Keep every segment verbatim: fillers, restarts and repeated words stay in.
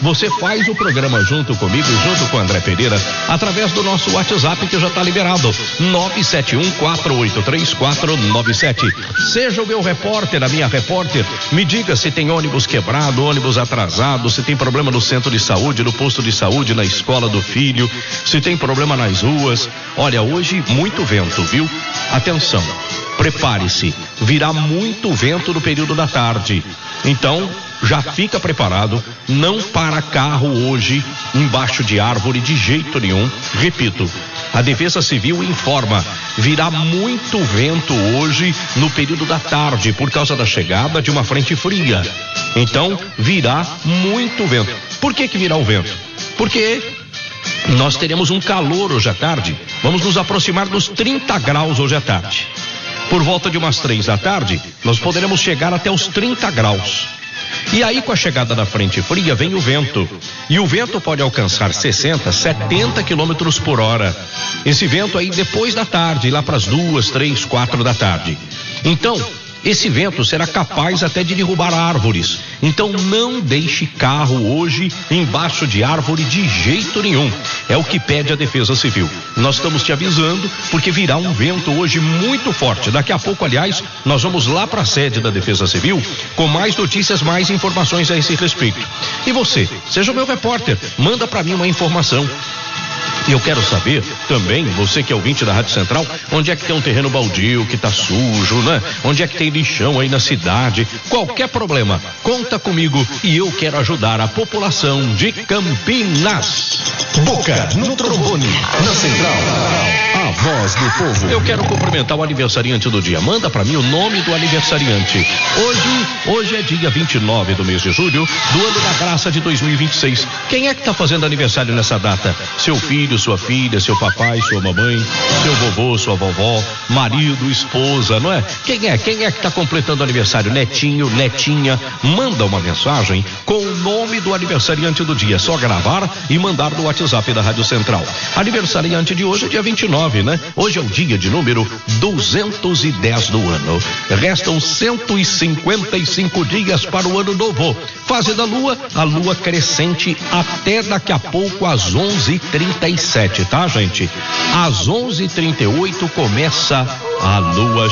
você faz o programa junto comigo e junto com o André Pereira através do nosso WhatsApp que já está liberado, nove sete um quatro oito três quatro nove sete. Seja o meu repórter, a minha repórter, me diga se tem ônibus quebrado, ônibus atrasado, se tem problema no centro de saúde, no posto de saúde, na escola do filho, se tem problema nas ruas. Olha, hoje muito vento, viu? Atenção, prepare-se, virá muito vento no período da tarde. Então, já fica preparado, não para carro hoje embaixo de árvore de jeito nenhum. Repito, a Defesa Civil informa, virá muito vento hoje no período da tarde por causa da chegada de uma frente fria. Então, virá muito vento. Por que que virá o vento? Porque nós teremos um calor hoje à tarde, vamos nos aproximar dos trinta graus hoje à tarde. Por volta de umas três da tarde, nós poderemos chegar até os trinta graus. E aí, com a chegada da frente fria, vem o vento. E o vento pode alcançar sessenta, setenta quilômetros por hora. Esse vento aí depois da tarde, lá para as duas, três, quatro da tarde. Então, esse vento será capaz até de derrubar árvores. Então não deixe carro hoje embaixo de árvore de jeito nenhum. É o que pede a Defesa Civil. Nós estamos te avisando porque virá um vento hoje muito forte. Daqui a pouco, aliás, nós vamos lá para a sede da Defesa Civil com mais notícias, mais informações a esse respeito. E você, seja o meu repórter, manda para mim uma informação. E eu quero saber também, você que é ouvinte da Rádio Central, onde é que tem um terreno baldio que tá sujo, né? Onde é que tem lixão aí na cidade? Qualquer problema, conta comigo e eu quero ajudar a população de Campinas. Boca no trombone, na Central, a voz do povo. Eu quero cumprimentar o aniversariante do dia. Manda pra mim o nome do aniversariante. Hoje, hoje é dia vinte e nove do mês de julho, do ano da graça de dois mil e vinte e seis. Quem é que tá fazendo aniversário nessa data? Seu filho, sua filha, seu papai, sua mamãe, seu vovô, sua vovó, marido, esposa, não é? Quem é? Quem é que tá completando aniversário? Netinho, netinha? Manda uma mensagem com o nome do aniversariante do dia. É só gravar e mandar no WhatsApp da Rádio Central. Aniversariante de hoje é dia vinte e nove, né? Hoje é o dia de número duzentos e dez do ano. Restam cento e cinquenta e cinco dias para o ano novo. Fase da lua, a lua crescente até daqui a pouco às onze e trinta e sete, tá, gente? Às onze e trinta e oito começa a lua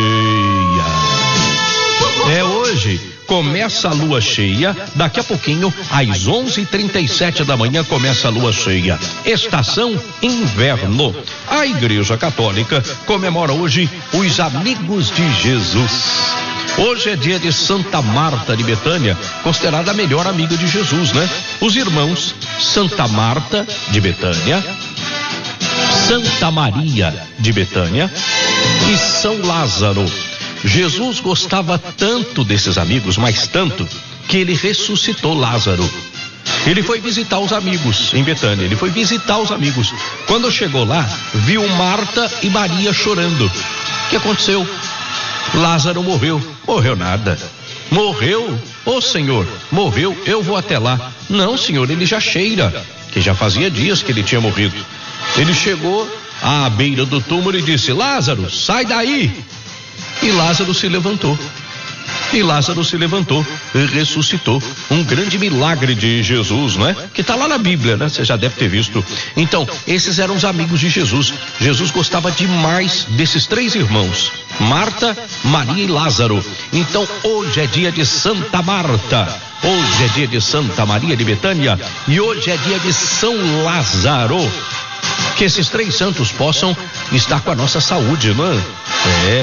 cheia. É hoje. Começa a lua cheia, daqui a pouquinho, às onze e trinta e sete da manhã, começa a lua cheia. Estação inverno. A Igreja Católica comemora hoje os Amigos de Jesus. Hoje é dia de Santa Marta de Betânia, considerada a melhor amiga de Jesus, né? Os irmãos Santa Marta de Betânia, Santa Maria de Betânia e São Lázaro. Jesus gostava tanto desses amigos, mas tanto, que ele ressuscitou Lázaro. Ele foi visitar os amigos em Betânia, ele foi visitar os amigos. Quando chegou lá, viu Marta e Maria chorando. O que aconteceu? Lázaro morreu. Morreu nada. Morreu? Ô Senhor, morreu, eu vou até lá. Não, Senhor, ele já cheira, que já fazia dias que ele tinha morrido. Ele chegou à beira do túmulo e disse: Lázaro, sai daí! E Lázaro se levantou. E Lázaro se levantou e ressuscitou. Um grande milagre de Jesus, não é? Que está lá na Bíblia, né? Você já deve ter visto. Então, esses eram os amigos de Jesus. Jesus gostava demais desses três irmãos: Marta, Maria e Lázaro. Então, hoje é dia de Santa Marta. Hoje é dia de Santa Maria de Betânia. E hoje é dia de São Lázaro. Que esses três santos possam estar com a nossa saúde, não é? É.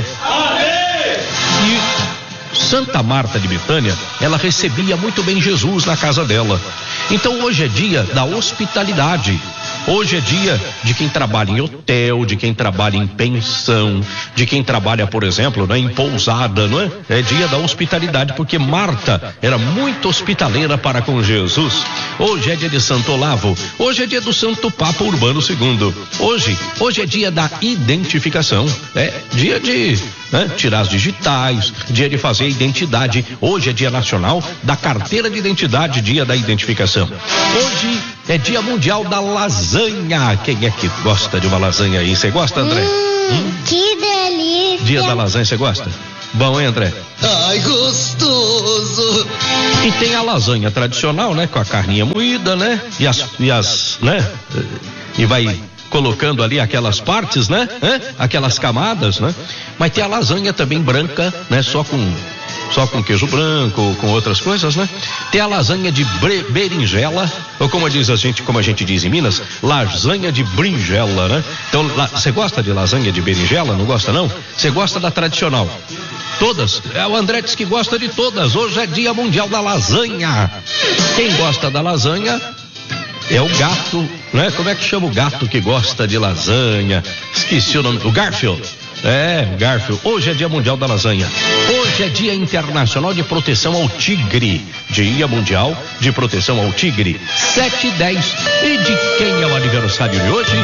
E Santa Marta de Betânia, ela recebia muito bem Jesus na casa dela. Então hoje é dia da hospitalidade. Hoje é dia de quem trabalha em hotel, de quem trabalha em pensão, de quem trabalha, por exemplo, né, em pousada, não é? É dia da hospitalidade, porque Marta era muito hospitaleira para com Jesus. Hoje é dia de Santo Olavo. Hoje é dia do Santo Papa Urbano segundo. Hoje, hoje é dia da identificação. É dia de, né, tirar as digitais, dia de fazer a identidade. Hoje é dia nacional da carteira de identidade, dia da identificação. Hoje é dia mundial da lasanha. Quem é que gosta de uma lasanha aí? Você gosta, André? Hum, hum? Que delícia. Dia da lasanha, você gosta? Bom, hein, André? Ai, gostoso! E tem a lasanha tradicional, né? Com a carninha moída, né? E as, e as, né? E vai colocando ali aquelas partes, né? É? Aquelas camadas, né? Mas tem a lasanha também branca, né? Só com, só com queijo branco, com outras coisas, né? Tem a lasanha de bre, berinjela, ou como diz a gente, como a gente diz em Minas, lasanha de berinjela, né? Então, você gosta de lasanha de berinjela? Não gosta, não? Você gosta da tradicional? Todas. É, o André diz que gosta de todas. Hoje é dia mundial da lasanha. Quem gosta da lasanha é o gato, né? Como é que chama o gato que gosta de lasanha? Esqueci o nome. O Garfield. É, Garfield. Hoje é dia mundial da lasanha. Hoje é dia internacional de proteção ao tigre. Dia mundial de proteção ao tigre. sete e dez. E de quem é o aniversário de hoje?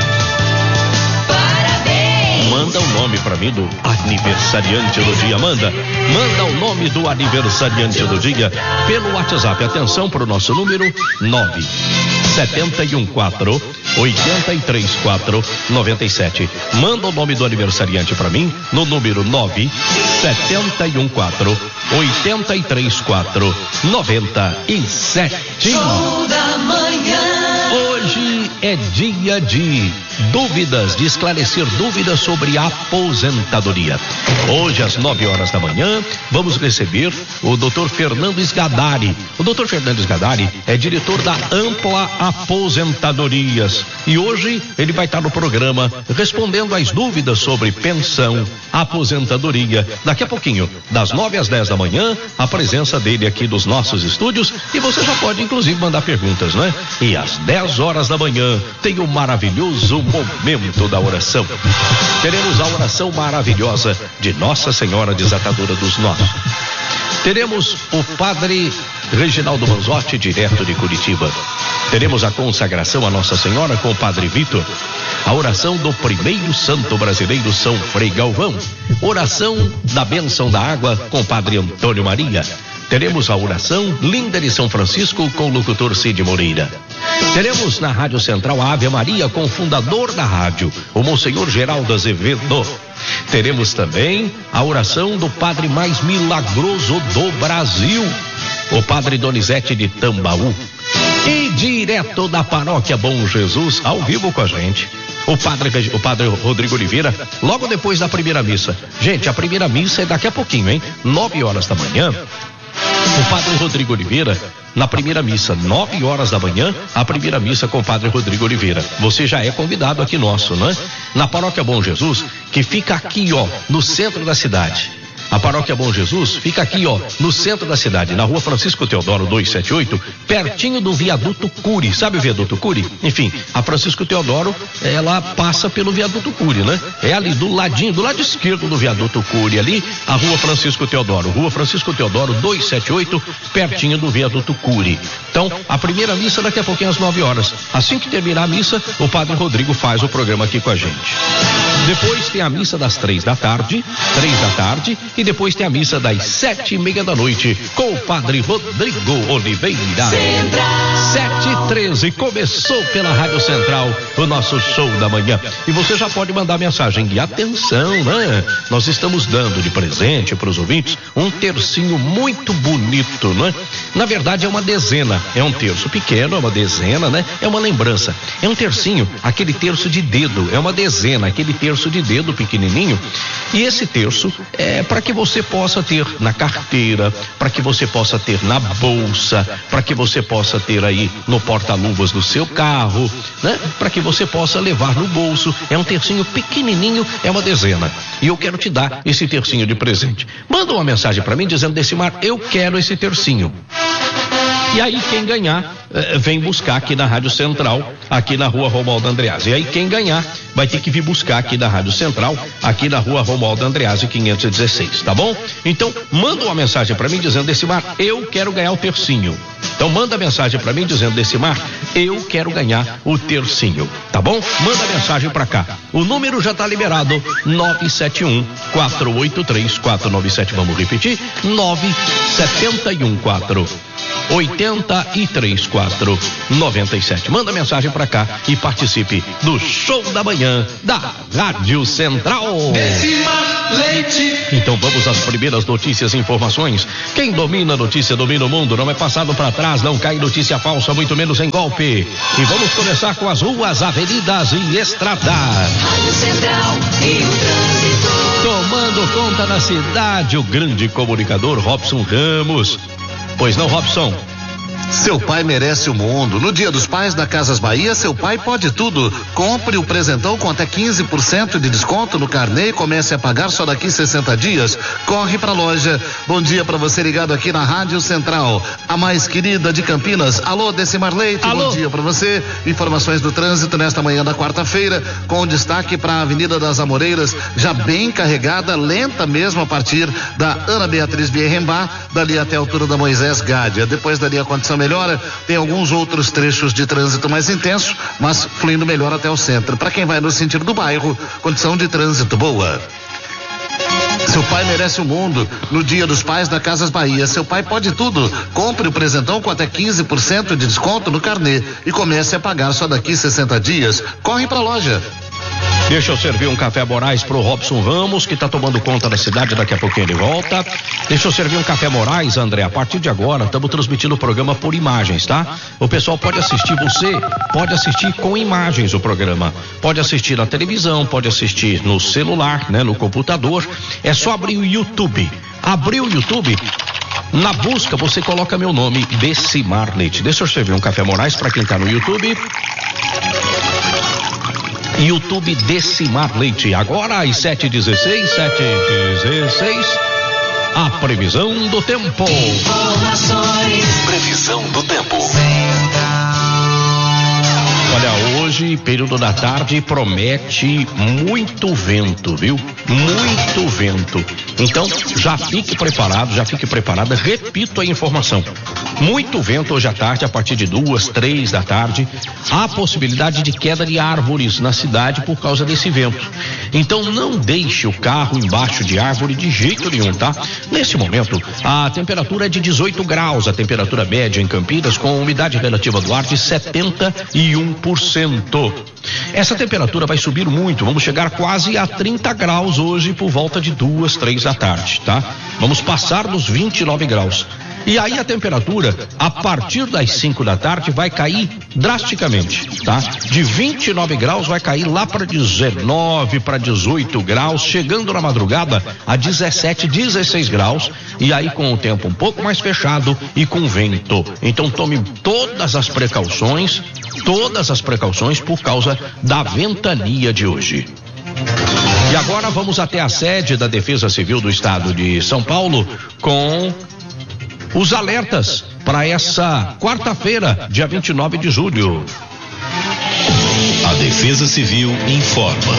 Manda o nome pra mim do aniversariante do dia. Manda, manda o nome do aniversariante do dia pelo WhatsApp. Atenção pro nosso número nove sete um quatro, oito três quatro, nove sete. Manda o nome do aniversariante pra mim no número nove sete um quatro, oito três quatro, nove sete. Show da manhã. Hoje é dia de dúvidas, de esclarecer dúvidas sobre aposentadoria. Hoje, às nove horas da manhã, vamos receber o doutor Fernando Esgadari. O doutor Fernando Esgadari é diretor da Ampla Aposentadorias. E hoje ele vai estar no programa respondendo às dúvidas sobre pensão, aposentadoria. Daqui a pouquinho, das nove às dez da manhã, a presença dele aqui dos nossos estúdios. E você já pode, inclusive, mandar perguntas, né? E às dez horas da manhã, tem o maravilhoso momento da oração. Teremos a oração maravilhosa de Nossa Senhora Desatadora dos Nós. Teremos o padre Reginaldo Manzotti, direto de Curitiba. Teremos a consagração a Nossa Senhora com o padre Vitor. A oração do primeiro santo brasileiro, São Frei Galvão. Oração da bênção da água com o padre Antônio Maria. Teremos a oração Linda de São Francisco com o locutor Cid Moreira. Teremos na Rádio Central a Ave Maria com o fundador da rádio, o Monsenhor Geraldo Azevedo. Teremos também a oração do padre mais milagroso do Brasil, o padre Donizete de Tambaú. E direto da Paróquia Bom Jesus, ao vivo com a gente, o padre, o padre Rodrigo Oliveira, logo depois da primeira missa. Gente, a primeira missa é daqui a pouquinho, hein? Nove horas da manhã. O padre Rodrigo Oliveira, na primeira missa, nove horas da manhã, a primeira missa com o padre Rodrigo Oliveira. Você já é convidado aqui nosso, né? Na Paróquia Bom Jesus, que fica aqui, ó, no centro da cidade. A Paróquia Bom Jesus fica aqui, ó, no centro da cidade, na rua Francisco Teodoro duzentos e setenta e oito, pertinho do viaduto Cury. Sabe o viaduto Cury? Enfim, a Francisco Teodoro, ela passa pelo viaduto Cury, né? É ali do ladinho, do lado esquerdo do viaduto Cury, ali, a rua Francisco Teodoro. Rua Francisco Teodoro duzentos e setenta e oito, pertinho do viaduto Cury. Então, a primeira missa daqui a pouquinho às nove horas. Assim que terminar a missa, o padre Rodrigo faz o programa aqui com a gente. Depois tem a missa das três da tarde, três da tarde, e depois tem a missa das sete e meia da noite, com o padre Rodrigo Oliveira. Sete e treze, começou pela Rádio Central, o nosso show da manhã. E você já pode mandar mensagem. E atenção, né? Nós estamos dando de presente para os ouvintes um tercinho muito bonito, né? Na verdade é uma dezena, é um terço pequeno, é uma dezena, né? É uma lembrança, é um tercinho, aquele terço de dedo, é uma dezena, aquele terço de dedo pequenininho. E esse terço é para que você possa ter na carteira, para que você possa ter na bolsa, para que você possa ter aí no porta-luvas do seu carro, né? Para que você possa levar no bolso. É um tercinho pequenininho, é uma dezena. E eu quero te dar esse tercinho de presente. Manda uma mensagem para mim dizendo: Decimar, eu quero esse tercinho. E aí quem ganhar, eh, vem buscar aqui na Rádio Central, aqui na rua Romualdo Andreazzi. E aí quem ganhar vai ter que vir buscar aqui na Rádio Central, aqui na rua Romualdo Andreazzi quinhentos e dezesseis, tá bom? Então, manda uma mensagem para mim dizendo: Decimar, eu quero ganhar o tercinho. Então manda mensagem para mim dizendo: Decimar, eu quero ganhar o tercinho, tá bom? Manda mensagem para cá. O número já tá liberado, nove sete um, quatro oito três, quatro nove sete. Vamos repetir, nove sete um quatro oito três quatro quatro nove sete. Manda mensagem pra cá e participe do Show da Manhã da Rádio Central. Decimar Leite. Então vamos às primeiras notícias e informações. Quem domina a notícia domina o mundo, não é passado para trás, não cai notícia falsa, muito menos em golpe. E vamos começar com as ruas, avenidas e estradas. Rádio Central e o trânsito. Tomando conta da cidade, o grande comunicador Robson Ramos. Pois não, Robson? Seu pai merece o mundo. No Dia dos Pais da Casas Bahia, seu pai pode tudo. Compre o presentão com até quinze por cento de desconto no carnê e comece a pagar só daqui sessenta dias. Corre pra loja. Bom dia pra você ligado aqui na Rádio Central, a mais querida de Campinas. Alô, Decimar Leite. Alô. Bom dia pra você. Informações do trânsito nesta manhã da quarta-feira, com destaque para a Avenida das Amoreiras, já bem carregada, lenta mesmo a partir da Ana Beatriz Bierrembá, dali até a altura da Moisés Gádia. Depois dali a condição melhora, tem alguns outros trechos de trânsito mais intenso, mas fluindo melhor até o centro. Para quem vai no sentido do bairro, condição de trânsito boa. Seu pai merece o mundo. No Dia dos Pais da Casas Bahia, seu pai pode tudo. Compre o presentão com até quinze por cento de desconto no carnê e comece a pagar só daqui sessenta dias. Corre pra loja. Deixa eu servir um café Moraes pro Robson Ramos, que tá tomando conta da cidade, daqui a pouquinho ele volta. Deixa eu servir um café Moraes, André. A partir de agora, estamos transmitindo o programa por imagens, tá? O pessoal pode assistir, você pode assistir com imagens o programa. Pode assistir na televisão, pode assistir no celular, né? No computador. É só abrir o YouTube. Abriu o YouTube, na busca você coloca meu nome, Decimar Leite. Deixa eu servir um café Moraes para quem tá no YouTube. YouTube Decimar Leite. Agora às sete e dezesseis, sete e dezesseis. A previsão do tempo. Informações. Previsão do tempo. Olha, hoje, período da tarde, promete muito vento, viu? Muito vento. Então, já fique preparado, já fique preparada. Repito a informação. Muito vento hoje à tarde, a partir de duas, três da tarde. Há possibilidade de queda de árvores na cidade por causa desse vento. Então, não deixe o carro embaixo de árvore de jeito nenhum, tá? Nesse momento, a temperatura é de dezoito graus, a temperatura média em Campinas, com a umidade relativa do ar de setenta e um por cento. Essa temperatura vai subir muito, vamos chegar quase a trinta graus hoje por volta de duas, três da tarde, tá? Vamos passar dos vinte e nove graus. E aí a temperatura, a partir das cinco da tarde, vai cair drasticamente, tá? De vinte e nove graus vai cair lá para dezenove, para dezoito graus, chegando na madrugada a dezessete, dezesseis graus, e aí com o tempo um pouco mais fechado e com vento. Então tome todas as precauções, todas as precauções por causa da ventania de hoje. E agora vamos até a sede da Defesa Civil do Estado de São Paulo com os alertas para essa quarta-feira, dia vinte e nove de julho. A Defesa Civil informa.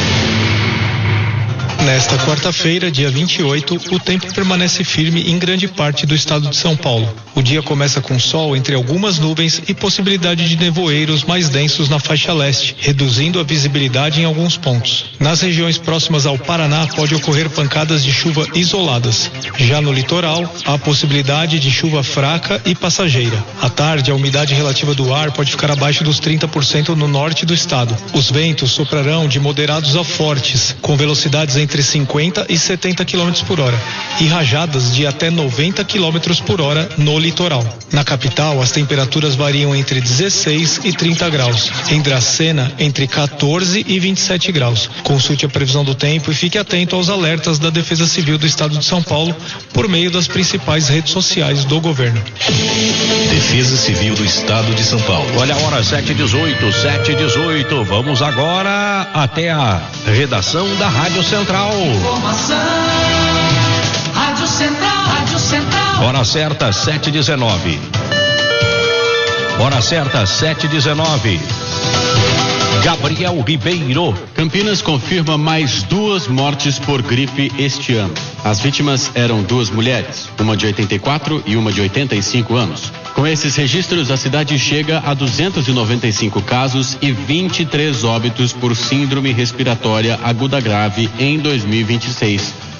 Nesta quarta-feira, dia vinte e oito, o tempo permanece firme em grande parte do estado de São Paulo. O dia começa com sol entre algumas nuvens e possibilidade de nevoeiros mais densos na faixa leste, reduzindo a visibilidade em alguns pontos. Nas regiões próximas ao Paraná, pode ocorrer pancadas de chuva isoladas. Já no litoral, há possibilidade de chuva fraca e passageira. À tarde, a umidade relativa do ar pode ficar abaixo dos trinta por cento no norte do estado. Os ventos soprarão de moderados a fortes, com velocidades entre cinquenta e setenta quilômetros por hora, e rajadas de até noventa quilômetros por hora no litoral. Na capital, as temperaturas variam entre dezesseis e trinta graus. Em Dracena, entre quatorze e vinte e sete graus. Consulte a previsão do tempo e fique atento aos alertas da Defesa Civil do Estado de São Paulo por meio das principais redes sociais do governo. Defesa Civil do Estado de São Paulo. Olha a hora, sete e dezoito, sete e dezoito. Vamos agora até a redação da Rádio Central. Informação. Rádio Central. Rádio Central. Hora certa, sete e dezenove. Hora certa, sete e dezenove. Gabriel Ribeiro. Campinas confirma mais duas mortes por gripe este ano. As vítimas eram duas mulheres, uma de oitenta e quatro e uma de oitenta e cinco anos. Com esses registros, a cidade chega a duzentos e noventa e cinco casos e vinte e três óbitos por síndrome respiratória aguda grave em dois mil e vinte e seis.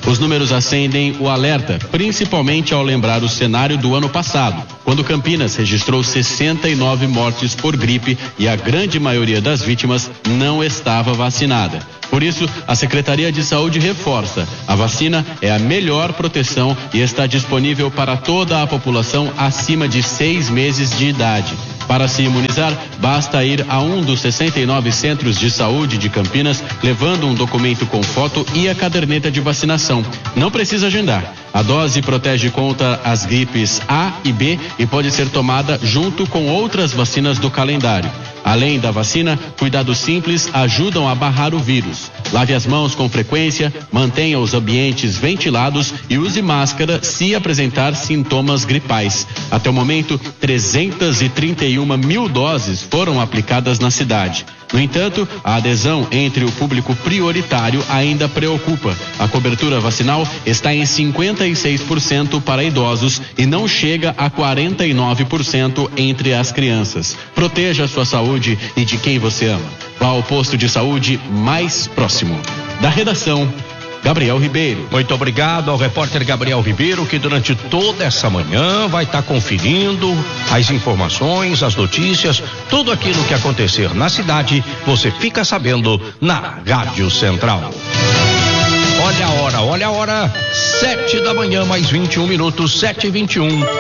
Os números acendem o alerta, principalmente ao lembrar o cenário do ano passado, quando Campinas registrou sessenta e nove mortes por gripe e a grande maioria das vítimas não estava vacinada. Por isso, a Secretaria de Saúde reforça: a vacina é a melhor proteção e está disponível para toda a população acima de seis meses de idade. Para se imunizar, basta ir a um dos sessenta e nove centros de saúde de Campinas, levando um documento com foto e a caderneta de vacinação. Não precisa agendar. A dose protege contra as gripes A e B e pode ser tomada junto com outras vacinas do calendário. Além da vacina, cuidados simples ajudam a barrar o vírus. Lave as mãos com frequência, mantenha os ambientes ventilados e use máscara se apresentar sintomas gripais. Até o momento, trezentas e trinta e uma mil doses foram aplicadas na cidade. No entanto, a adesão entre o público prioritário ainda preocupa. A cobertura vacinal está em cinquenta e seis por cento para idosos e não chega a quarenta e nove por cento entre as crianças. Proteja a sua saúde e de quem você ama. Vá ao posto de saúde mais próximo. Da redação, Gabriel Ribeiro. Muito obrigado ao repórter Gabriel Ribeiro, que durante toda essa manhã vai estar conferindo as informações, as notícias, tudo aquilo que acontecer na cidade, você fica sabendo na Rádio Central. Olha a hora, olha a hora, sete da manhã, mais vinte e um minutos, sete e vinte e um.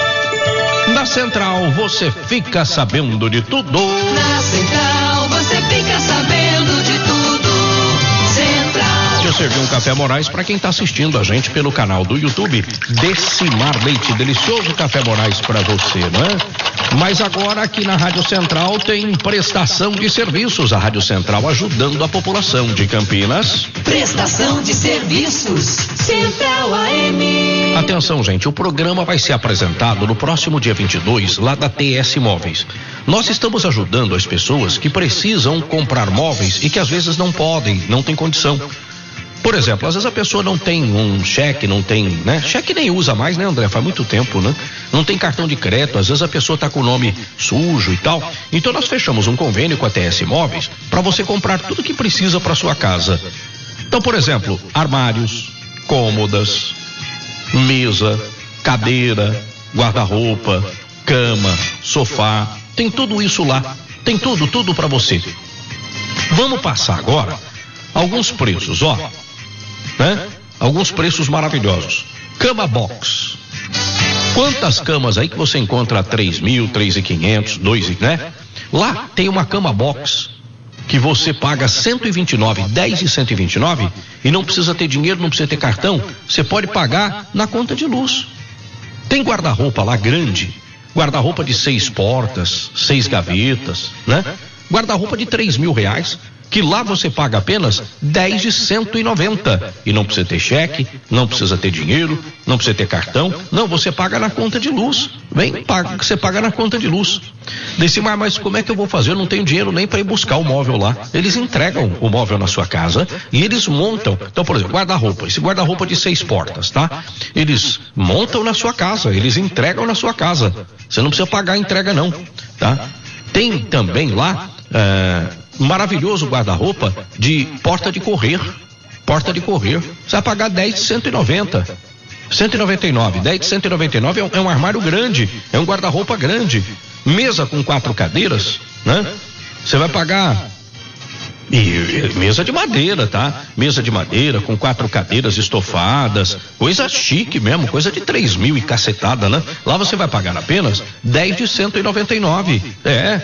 Na Central, você fica sabendo de tudo. Na Central, você fica sabendo de tudo. Central. Eu servi um Café Moraes para quem está assistindo a gente pelo canal do YouTube. Decimar Leite, delicioso Café Moraes para você, não é? Mas agora aqui na Rádio Central tem prestação de serviços. A Rádio Central ajudando a população de Campinas. Prestação de serviços. Central A M. Atenção, gente, o programa vai ser apresentado no próximo dia vinte e dois, lá da T S Móveis. Nós estamos ajudando as pessoas que precisam comprar móveis e que às vezes não podem, não tem condição. Por exemplo, às vezes a pessoa não tem um cheque, não tem, né? Cheque nem usa mais, né, André? Faz muito tempo, né? Não tem cartão de crédito, às vezes a pessoa tá com o nome sujo e tal. Então nós fechamos um convênio com a T S Móveis para você comprar tudo que precisa para sua casa. Então, por exemplo, armários, cômodas, mesa, cadeira, guarda-roupa, cama, sofá, tem tudo isso lá. Tem tudo, tudo para você. Vamos passar agora alguns preços, ó. Né? Alguns preços maravilhosos. Cama box. Quantas camas aí que você encontra a três mil, três mil e quinhentos, dois, né? Lá tem uma cama box que você paga cento e vinte e nove, dez e cento e vinte e nove e não precisa ter dinheiro, não precisa ter cartão. Você pode pagar na conta de luz. Tem guarda-roupa lá grande, guarda-roupa de seis portas, seis gavetas, né? Guarda-roupa de três mil reais. Que lá você paga apenas dez de cento e noventa e não precisa ter cheque, não precisa ter dinheiro, não precisa ter cartão, não, você paga na conta de luz. Vem, paga, você paga na conta de luz. Decimar, mas como é que eu vou fazer? Eu não tenho dinheiro nem para ir buscar o móvel lá. Eles entregam o móvel na sua casa e eles montam. Então, por exemplo, guarda-roupa, esse guarda-roupa de seis portas, tá? Eles montam na sua casa, eles entregam na sua casa. Você não precisa pagar a entrega não, tá? Tem também lá é, um maravilhoso guarda-roupa de porta de correr. Porta de correr. Você vai pagar dez de cento e noventa. cento e noventa e nove. dez de cento e noventa e nove é um, é um armário grande. É um guarda-roupa grande. Mesa com quatro cadeiras, né? Você vai pagar. E, e mesa de madeira, tá? Mesa de madeira com quatro cadeiras estofadas. Coisa chique mesmo. Coisa de três mil e cacetada, né? Lá você vai pagar apenas dez de cento e noventa e nove. É.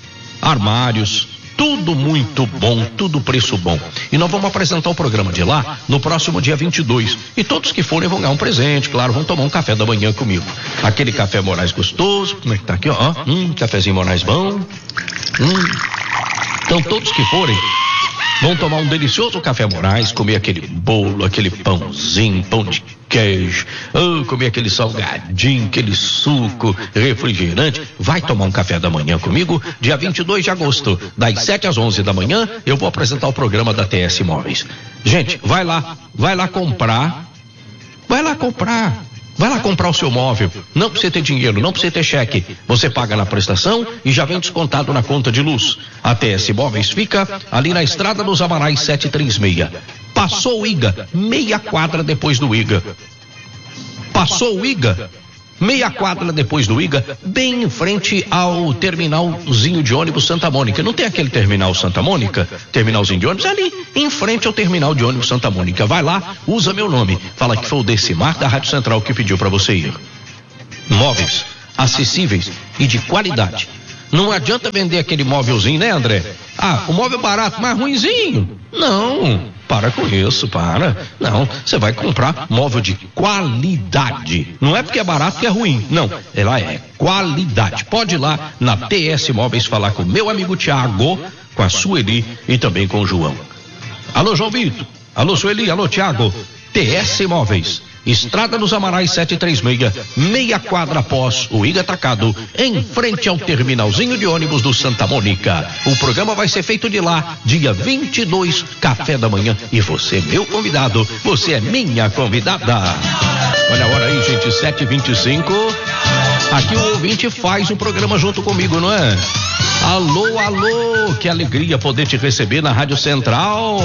Armários. Tudo muito bom, tudo preço bom. E nós vamos apresentar o programa de lá no próximo dia vinte e dois. E todos que forem vão ganhar um presente, claro, vão tomar um café da manhã comigo. Aquele café Moraes gostoso, como é que tá aqui, ó? Hum, cafezinho Moraes bom. Hum. Então todos que forem vão tomar um delicioso café Moraes, comer aquele bolo, aquele pãozinho, pão de queijo, oh, comer aquele salgadinho, aquele suco, refrigerante. Vai tomar um café da manhã comigo, dia vinte e dois de agosto, das sete às onze da manhã, eu vou apresentar o programa da T S Móveis. Gente, vai lá, vai lá comprar, vai lá comprar. Vai lá comprar o seu móvel, não precisa ter dinheiro, não precisa ter cheque, você paga na prestação e já vem descontado na conta de luz. A T S Móveis fica ali na Estrada dos Amarais setecentos e trinta e seis. Passou o I G A, meia quadra depois do I G A. Passou o I G A, meia quadra depois do I G A, bem em frente ao terminalzinho de ônibus Santa Mônica. Não tem aquele terminal Santa Mônica? Terminalzinho de ônibus? Ali, em frente ao terminal de ônibus Santa Mônica. Vai lá, usa meu nome. Fala que foi o Decimar da Rádio Central que pediu para você ir. Móveis acessíveis e de qualidade. Não adianta vender aquele móvelzinho, né, André? Ah, o móvel barato, mas ruinzinho. Não, para com isso, para. Não, você vai comprar móvel de qualidade. Não é porque é barato que é ruim. Não, ela é qualidade. Pode ir lá na T S Móveis falar com o meu amigo Tiago, com a Sueli e também com o João. Alô, João Vitor. Alô, Sueli. Alô, Tiago. T S Móveis. Estrada dos Amarais setecentos e trinta e seis, meia quadra após o I G A Atacado, em frente ao terminalzinho de ônibus do Santa Mônica. O programa vai ser feito de lá, dia vinte e dois, café da manhã. E você, meu convidado, você é minha convidada. Olha a hora aí, gente, sete e vinte e cinco. Aqui o ouvinte faz o programa junto comigo, não é? Alô, alô, que alegria poder te receber na Rádio Central.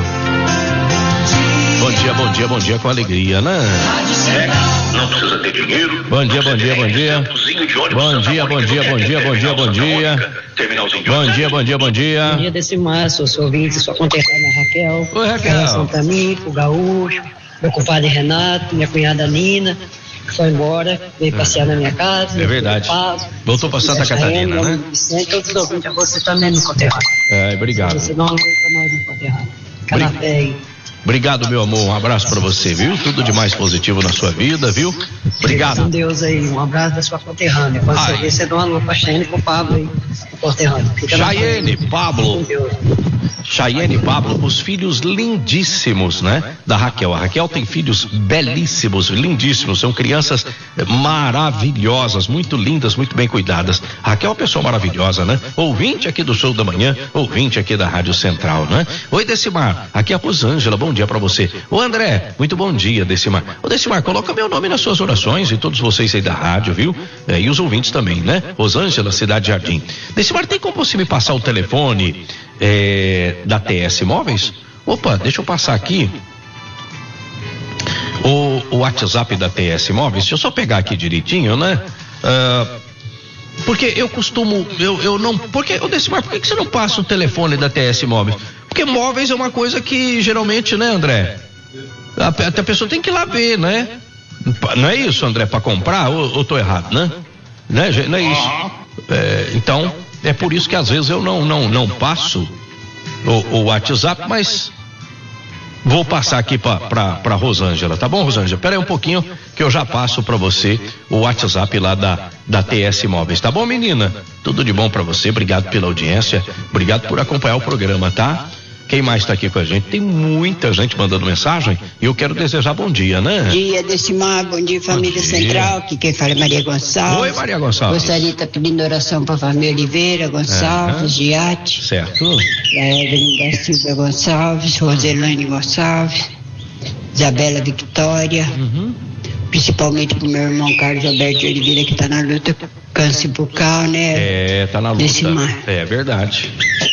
Bom dia, bom dia, bom dia com alegria, né? É, não precisa ter dinheiro. Bom dia, bom dia, bom dia. Bom dia, bom dia, bom dia, bom dia, bom dia. Bom dia, bom dia, bom dia. Bom dia desse março, eu sou ouvinte, sua conterrânea Raquel. Oi, Raquel. Santa Mico, Gaúcho, meu compadre Renato, minha cunhada Nina, que foi embora, veio passear na minha casa. É verdade. Voltou para Santa Catarina, né? Todos os ouvintes, você também no conterrâneo. É, obrigado. Você não ouve para nós no conterrâneo. Canapé aí. Obrigado, meu amor. Um abraço pra você, viu? Tudo de mais positivo na sua vida, viu? Obrigado. Com Deus aí. Um abraço da sua conterrânea. Quando você ver, você dá uma alô pra Chayene e pro Pablo aí, no conterrâneo. Chayene, Pablo. Chayene, Pablo, os filhos lindíssimos, né? Da Raquel. A Raquel tem filhos belíssimos, lindíssimos. São crianças maravilhosas, muito lindas, muito bem cuidadas. A Raquel é uma pessoa maravilhosa, né? Ouvinte aqui do Show da Manhã, ouvinte aqui da Rádio Central, né? Oi, Decimar. Aqui é a Rosângela. Bom dia pra você. Ô, André, muito bom dia, Decimar. Ô, Decimar, coloca meu nome nas suas orações e todos vocês aí da rádio, viu? É, e os ouvintes também, né? Rosângela, Cidade Jardim. Decimar, tem como você me passar o telefone é, da T S Móveis? Opa, deixa eu passar aqui o, o WhatsApp da T S Móveis. Deixa eu só pegar aqui direitinho, né? Ah, porque eu costumo, eu, eu não, porque, ô Decimar, por que, que você não passa o telefone da T S Móveis? Porque móveis é uma coisa que geralmente, né, André? A, a pessoa tem que ir lá ver, né? Não é isso, André, para comprar? Ou, ou tô errado, né? Né? Não é isso. É, então, é por isso que às vezes eu não, não, não passo o, o WhatsApp, mas vou passar aqui para Rosângela, tá bom, Rosângela? Pera aí um pouquinho que eu já passo para você o WhatsApp lá da, da T S Móveis, tá bom, menina? Tudo de bom para você, obrigado pela audiência, obrigado por acompanhar o programa, tá? Quem mais está aqui com a gente? Tem muita gente mandando mensagem e eu quero desejar bom dia, né? Bom dia, Decimar, bom dia, família bom dia. Central, que quem fala é Maria Gonçalves. Oi, Maria Gonçalves. Gostaria de estar pedindo oração para a família Oliveira Gonçalves, uhum. Giatti. Certo. A Evelyn da Silva Gonçalves, Roselane Gonçalves, Isabela Victória, uhum. Principalmente pro meu irmão Carlos Alberto de Oliveira, que está na luta com câncer bucal, né? É, tá na luta. Decimar. É verdade.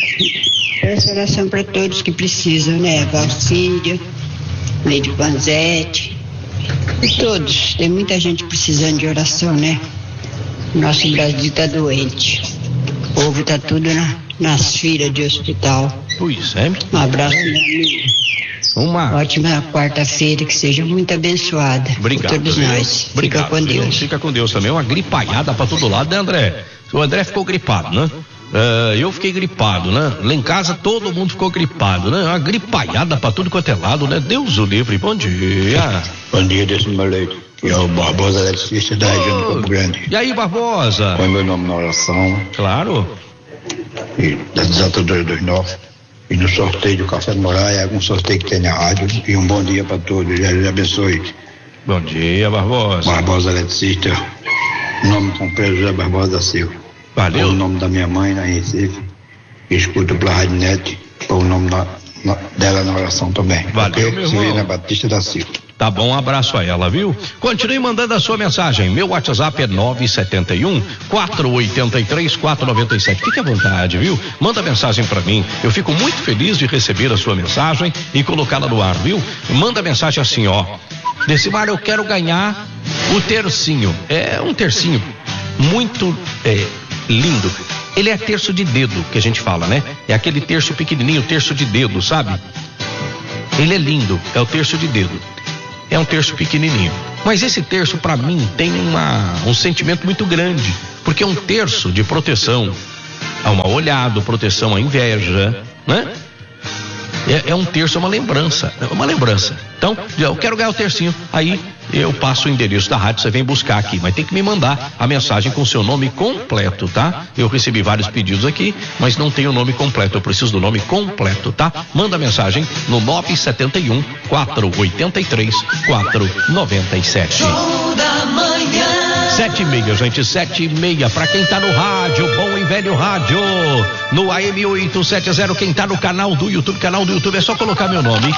Peço oração para todos que precisam, né? Valcíria, Leide Panzetti, e todos. Tem muita gente precisando de oração, né? Nosso Brasil está doente. O povo está tudo na, nas filas de hospital. Pois é. Um abraço, meu amigo. Uma ótima quarta-feira, que seja muito abençoada. Obrigado, por todos viu? nós. Obrigado, fica com viu? Deus. Fica com Deus também. Uma gripaiada para todo lado, né, André? O André ficou gripado, né? Uh, eu fiquei gripado, né? Lá em casa todo mundo ficou gripado, né? Uma gripaiada pra tudo quanto é lado, né? Deus o livre, bom dia. Bom dia, Decimar Leite. Que é o Barbosa Eletricista da região do Campo Grande. E aí, Barbosa? Põe meu nome na oração. Claro. E das desatadoras dos nove. E no sorteio do Café do Moraes, algum sorteio que tem na rádio. E um bom dia pra todos. Jesus abençoe. Bom dia, Barbosa. Barbosa Eletricista. Nome completo José Barbosa da Silva. Valeu. Põe o nome da minha mãe na Recife. Escuta pela Rádio Net. Põe o nome na, na, dela na oração também. Valeu, meu irmão. Serena Batista da Silva. Tá bom, um abraço a ela, viu? Continue mandando a sua mensagem. Meu WhatsApp é nove sete um, quatro oito três, quatro nove sete. Fique à vontade, viu? Manda mensagem pra mim. Eu fico muito feliz de receber a sua mensagem e colocá-la no ar, viu? Manda mensagem assim, ó. Decimar, eu quero ganhar o tercinho. É um tercinho muito é, lindo. Ele é terço de dedo, que a gente fala, né? É aquele terço pequenininho, terço de dedo, sabe? Ele é lindo, é o terço de dedo. É um terço pequenininho. Mas esse terço, pra mim, tem uma, um sentimento muito grande. Porque é um terço de proteção ao mal olhado, proteção à inveja, né? É, é um terço, é uma lembrança. É uma lembrança. Então, eu quero ganhar o tercinho. Aí eu passo o endereço da rádio, você vem buscar aqui. Mas tem que me mandar a mensagem com o seu nome completo, tá? Eu recebi vários pedidos aqui, mas não tem o nome completo. Eu preciso do nome completo, tá? Manda mensagem no nove sete um, quatro oito três, quatro nove sete. Show da manhã. Sete e meia, gente, sete e meia. Pra quem tá no rádio, bom e velho rádio, no A M oitocentos e setenta, quem tá no canal do YouTube, canal do YouTube, é só colocar meu nome.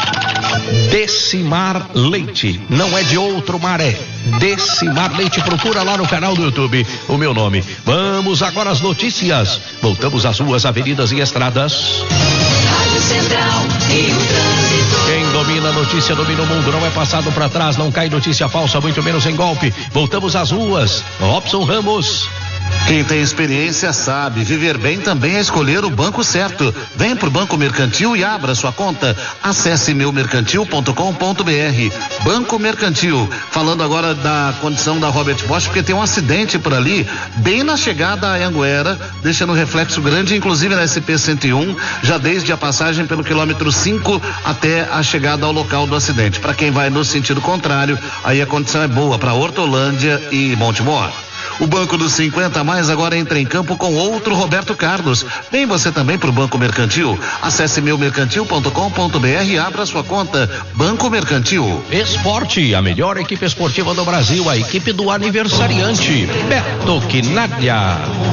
Decimar Leite, não é de outro maré. Decimar Leite, procura lá no canal do YouTube o meu nome. Vamos agora às notícias. Voltamos às ruas, avenidas e estradas. Rádio Central e o trânsito. Quem domina a notícia domina o mundo, não é passado para trás, não cai notícia falsa, muito menos em golpe. Voltamos às ruas. Robson Ramos. Quem tem experiência sabe, viver bem também é escolher o banco certo. Venha pro Banco Mercantil e abra sua conta. Acesse meu mercantil ponto com ponto b r. Banco Mercantil. Falando agora da condição da Robert Bosch, porque tem um acidente por ali, bem na chegada a Anhanguera, deixando um reflexo grande, inclusive na S P cento e um, já desde a passagem pelo quilômetro cinco até a chegada ao local do acidente. Para quem vai no sentido contrário, aí a condição é boa para Hortolândia e Montemor. O Banco dos cinquenta mais agora entra em campo com outro Roberto Carlos. Vem você também para o Banco Mercantil. Acesse meu mercantil ponto com ponto b r e abra sua conta. Banco Mercantil. Esporte, a melhor equipe esportiva do Brasil, a equipe do aniversariante, Beto Quinalha.